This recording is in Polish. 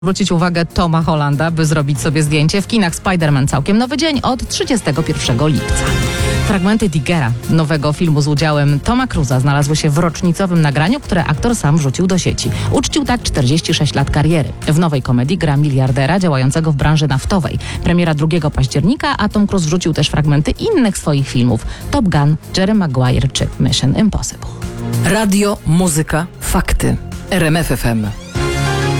Zwrócić uwagę Toma Hollanda, by zrobić sobie zdjęcie. W kinach Spider-Man całkiem nowy dzień od 31 lipca. Fragmenty Diggera, nowego filmu z udziałem Toma Cruza, znalazły się w rocznicowym nagraniu, które aktor sam wrzucił do sieci. Uczcił tak 46 lat kariery. W nowej komedii gra miliardera działającego w branży naftowej. Premiera 2 października, a Tom Cruise wrzucił też fragmenty innych swoich filmów. Top Gun, Jerry Maguire czy Mission Impossible. Radio, muzyka, fakty. RMF FM.